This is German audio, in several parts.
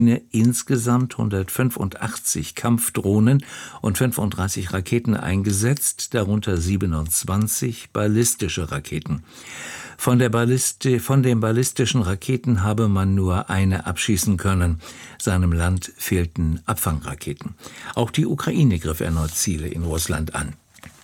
insgesamt 185 Kampfdrohnen und 35 Raketen eingesetzt, darunter 27 ballistische Raketen. Von den ballistischen Raketen habe man nur eine abschießen können. Seinem Land fehlten Abfangraketen. Auch die Ukraine griff erneut Ziele in Russland an.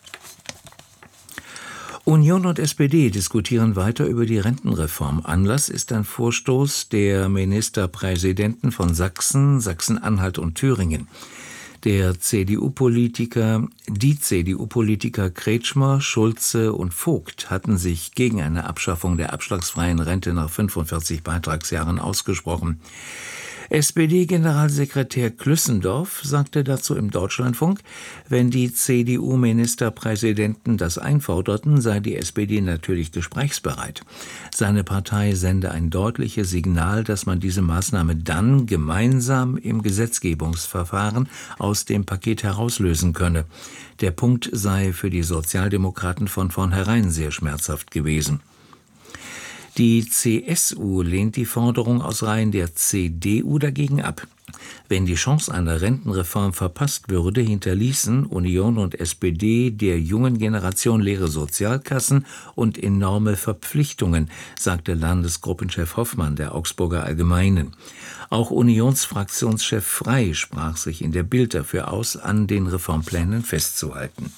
Union und SPD diskutieren weiter über die Rentenreform. Anlass ist ein Vorstoß der Ministerpräsidenten von Sachsen, Sachsen-Anhalt und Thüringen. Die CDU-Politiker Kretschmer, Schulze und Vogt hatten sich gegen eine Abschaffung der abschlagsfreien Rente nach 45 Beitragsjahren ausgesprochen. SPD-Generalsekretär Klüssendorf sagte dazu im Deutschlandfunk, wenn die CDU-Ministerpräsidenten das einforderten, sei die SPD natürlich gesprächsbereit. Seine Partei sende ein deutliches Signal, dass man diese Maßnahme dann gemeinsam im Gesetzgebungsverfahren aus dem Paket herauslösen könne. Der Punkt sei für die Sozialdemokraten von vornherein sehr schmerzhaft gewesen. Die CSU lehnt die Forderung aus Reihen der CDU dagegen ab. Wenn die Chance einer Rentenreform verpasst würde, hinterließen Union und SPD der jungen Generation leere Sozialkassen und enorme Verpflichtungen, sagte Landesgruppenchef Hoffmann der Augsburger Allgemeinen. Auch Unionsfraktionschef Frey sprach sich in der Bild dafür aus, an den Reformplänen festzuhalten.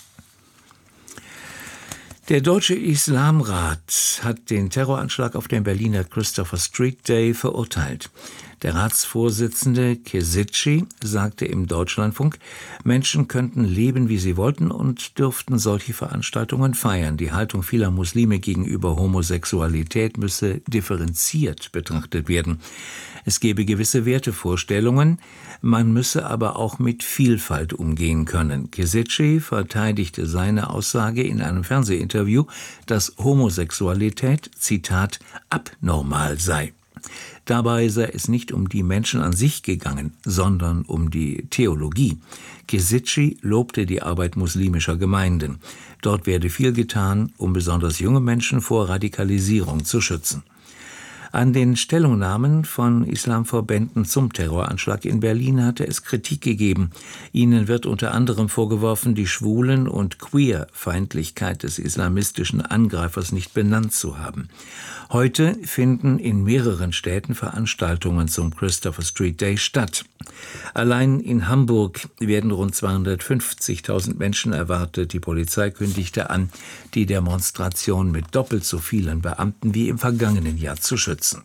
Der Deutsche Islamrat hat den Terroranschlag auf dem Berliner Christopher Street Day verurteilt. Der Ratsvorsitzende Kesici sagte im Deutschlandfunk, Menschen könnten leben, wie sie wollten und dürften solche Veranstaltungen feiern. Die Haltung vieler Muslime gegenüber Homosexualität müsse differenziert betrachtet werden. Es gebe gewisse Wertevorstellungen, man müsse aber auch mit Vielfalt umgehen können. Kesici verteidigte seine Aussage in einem Fernsehinterview, dass Homosexualität, Zitat, abnormal sei. Dabei sei es nicht um die Menschen an sich gegangen, sondern um die Theologie. Kesici lobte die Arbeit muslimischer Gemeinden. Dort werde viel getan, um besonders junge Menschen vor Radikalisierung zu schützen. An den Stellungnahmen von Islamverbänden zum Terroranschlag in Berlin hatte es Kritik gegeben. Ihnen wird unter anderem vorgeworfen, die Schwulen- und Queer-Feindlichkeit des islamistischen Angreifers nicht benannt zu haben. Heute finden in mehreren Städten Veranstaltungen zum Christopher Street Day statt. Allein in Hamburg werden rund 250.000 Menschen erwartet. Die Polizei kündigte an, die Demonstration mit doppelt so vielen Beamten wie im vergangenen Jahr zu schützen.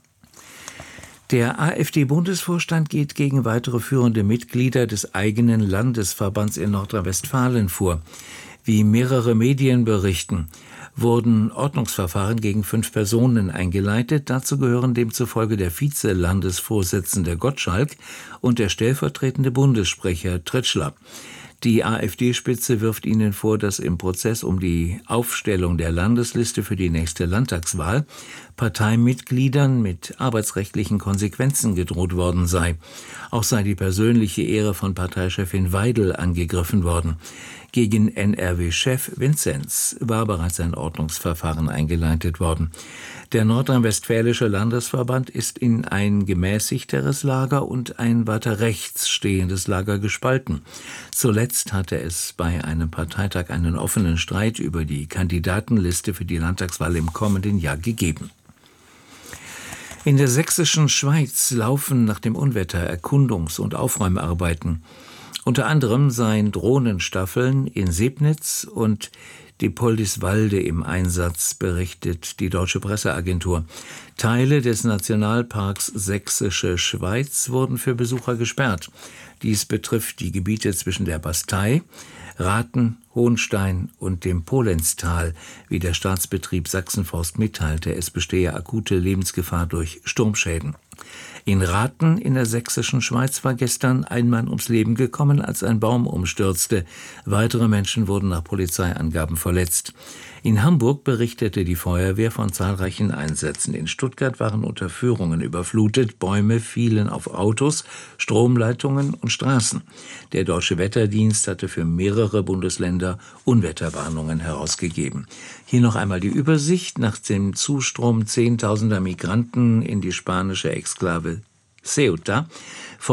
Der AfD-Bundesvorstand geht gegen weitere führende Mitglieder des eigenen Landesverbands in Nordrhein-Westfalen vor. Wie mehrere Medien berichten, wurden Ordnungsverfahren gegen 5 Personen eingeleitet. Dazu gehören demzufolge der Vize-Landesvorsitzende Gottschalk und der stellvertretende Bundessprecher Tritschler. Die AfD-Spitze wirft ihnen vor, dass im Prozess um die Aufstellung der Landesliste für die nächste Landtagswahl Parteimitgliedern mit arbeitsrechtlichen Konsequenzen gedroht worden sei. Auch sei die persönliche Ehre von Parteichefin Weidel angegriffen worden. Gegen NRW-Chef Vinzenz war bereits ein Ordnungsverfahren eingeleitet worden. Der Nordrhein-Westfälische Landesverband ist in ein gemäßigteres Lager und ein weiter rechts stehendes Lager gespalten. Zuletzt hatte es bei einem Parteitag einen offenen Streit über die Kandidatenliste für die Landtagswahl im kommenden Jahr gegeben. In der sächsischen Schweiz laufen nach dem Unwetter Erkundungs- und Aufräumarbeiten. Unter anderem seien Drohnenstaffeln in Sebnitz und Diepoldiswalde im Einsatz, berichtet die Deutsche Presseagentur. Teile des Nationalparks Sächsische Schweiz wurden für Besucher gesperrt. Dies betrifft die Gebiete zwischen der Bastei, Rathen, Hohenstein und dem Polenztal, wie der Staatsbetrieb Sachsenforst mitteilte. Es bestehe akute Lebensgefahr durch Sturmschäden. In Rathen in der sächsischen Schweiz war gestern ein Mann ums Leben gekommen, als ein Baum umstürzte. Weitere Menschen wurden nach Polizeiangaben verletzt. In Hamburg berichtete die Feuerwehr von zahlreichen Einsätzen. In Stuttgart waren Unterführungen überflutet, Bäume fielen auf Autos, Stromleitungen und Straßen. Der Deutsche Wetterdienst hatte für mehrere Bundesländer Unwetterwarnungen herausgegeben. Hier noch einmal die Übersicht. Nach dem Zustrom Zehntausender Migranten in die spanische Exklave Ceuta